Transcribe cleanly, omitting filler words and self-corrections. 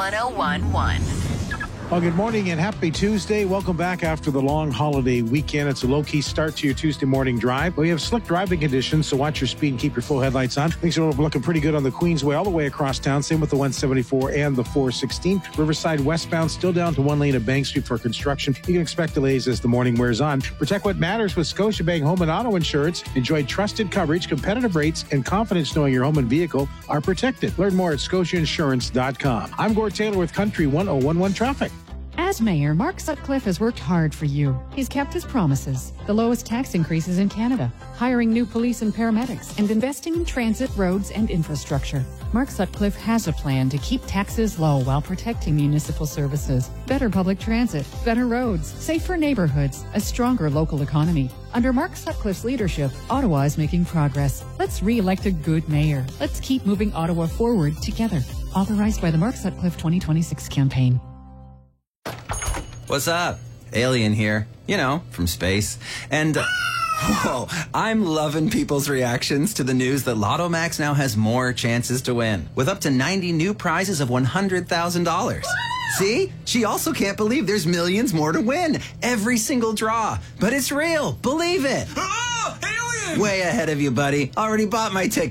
1011. Well, good morning and happy Tuesday. Welcome back after the long holiday weekend. It's a low-key start to your Tuesday morning drive. We have slick driving conditions, so watch your speed and keep your full headlights on. Things are looking pretty good on the Queensway all the way across town. Same with the 174 and the 416. Riverside westbound still down to one lane of Bank Street for construction. You can expect delays as the morning wears on. Protect what matters with Scotiabank Home and Auto Insurance. Enjoy trusted coverage, competitive rates, and confidence knowing your home and vehicle are protected. Learn more at scotiainsurance.com. I'm Gord Taylor with Country 1011 Traffic. As mayor, Mark Sutcliffe has worked hard for you. He's kept his promises. The lowest tax increases in Canada, hiring new police and paramedics, and investing in transit, roads, and infrastructure. Mark Sutcliffe has a plan to keep taxes low while protecting municipal services. Better public transit, better roads, safer neighborhoods, a stronger local economy. Under Mark Sutcliffe's leadership, Ottawa is making progress. Let's re-elect a good mayor. Let's keep moving Ottawa forward together. Authorized by the Mark Sutcliffe 2026 campaign. What's up? Alien here. You know, from space. And, whoa, I'm loving people's reactions to the news that Lotto Max now has more chances to win, with up to 90 new prizes of $100,000. See? She also can't believe there's millions more to win. Every single draw. But it's real. Believe it. Oh, alien! Way ahead of you, buddy. Already bought my ticket.